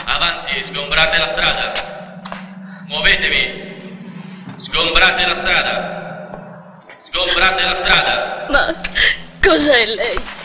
Avanti, sgombrate la strada. Muovetevi. Sgombrate la strada. Sgombrate la strada. Ma cos'è lei?